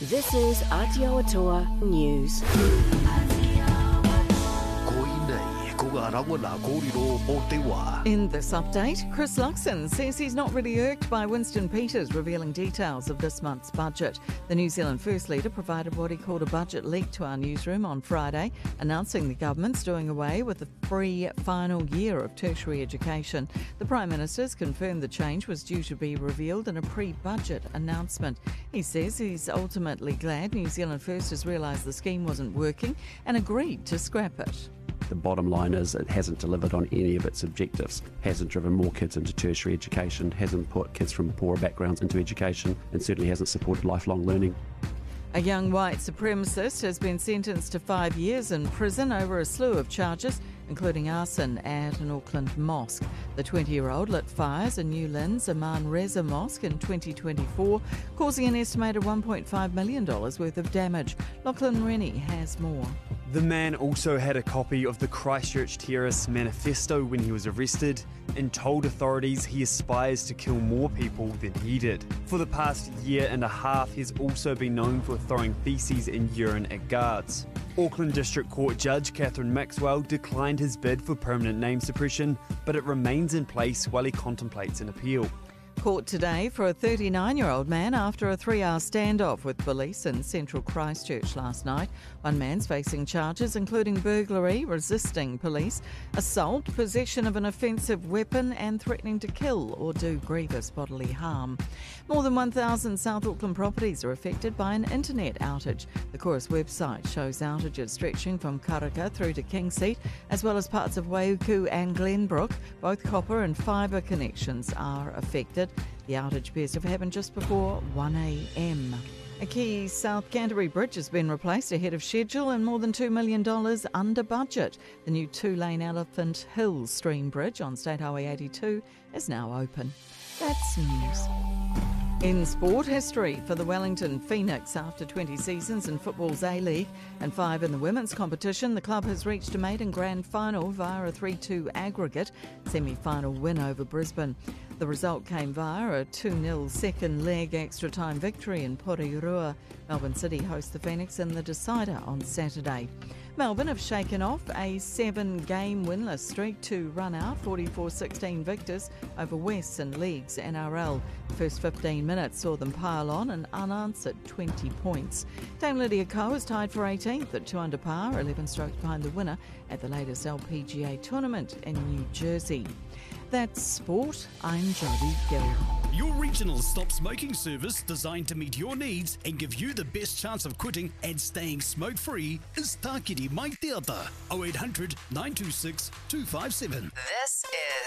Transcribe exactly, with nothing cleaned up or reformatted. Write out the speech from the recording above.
This is Aotearoa News. In this update, Chris Luxon says he's not really irked by Winston Peters revealing details of this month's budget. The New Zealand First Leader provided what he called a budget leak to our newsroom on Friday, announcing the government's doing away with the free final year of tertiary education. The Prime Minister's confirmed the change was due to be revealed in a pre-budget announcement. He says he's ultimately glad New Zealand First has realised the scheme wasn't working and agreed to scrap it. The bottom line is it hasn't delivered on any of its objectives, hasn't driven more kids into tertiary education, hasn't put kids from poorer backgrounds into education, and certainly hasn't supported lifelong learning. A young white supremacist has been sentenced to five years in prison over a slew of charges, including arson at an Auckland mosque. The twenty-year-old lit fires in New Lynn's Aman Reza Mosque in twenty twenty-four, causing an estimated one point five million dollars worth of damage. Lachlan Rennie has more. The man also had a copy of the Christchurch terrorist manifesto when he was arrested and told authorities he aspires to kill more people than he did. For the past year and a half, he's also been known for throwing faeces and urine at guards. Auckland District Court Judge Catherine Maxwell declined his bid for permanent name suppression, but it remains in place while he contemplates an appeal. Court today for a thirty-nine-year-old man after a three-hour standoff with police in central Christchurch last night. One man's facing charges including burglary, resisting police, assault, possession of an offensive weapon and threatening to kill or do grievous bodily harm. More than one thousand South Auckland properties are affected by an internet outage. The Chorus website shows outages stretching from Karaka through to Kingseat, as well as parts of Waiuku and Glenbrook. Both copper and fibre connections are affected. The outage appears to have happened just before one a.m. A key South Canterbury bridge has been replaced ahead of schedule and more than two million dollars under budget. The new two-lane Elephant Hill Stream Bridge on State Highway eighty-two is now open. That's news. In sport history for the Wellington Phoenix, after twenty seasons in football's A-League and five in the women's competition, the club has reached a maiden grand final via a three two aggregate semi-final win over Brisbane. The result came via a two nil second leg extra time victory in Porirua. Melbourne City host the Phoenix in the decider on Saturday. Melbourne have shaken off a seven-game winless streak to run out forty-four sixteen victors over West in League's N R L. The first fifteen minutes saw them pile on an unanswered twenty points. Dame Lydia Ko is tied for eighteenth at two under par, eleven strokes behind the winner at the latest L P G A tournament in New Jersey. That's sport. I'm Jodie Gill. Your regional stop smoking service designed to meet your needs and give you the best chance of quitting and staying smoke-free is Tākiri Mai Te Ata, oh eight hundred, nine two six, two five seven. This